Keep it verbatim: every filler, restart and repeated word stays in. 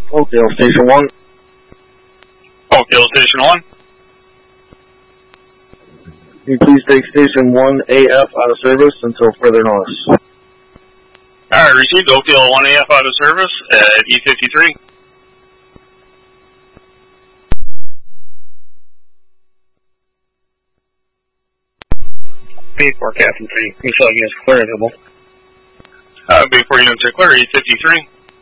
Oakdale Station one. Oakdale Station one. Can you please take Station one A F out of service until further notice? Alright, received. Oakdale one A F out of service at E fifty-three. B four, Captain three. Miscellaneous clear available. Uh, B four units are clear, E fifty-three.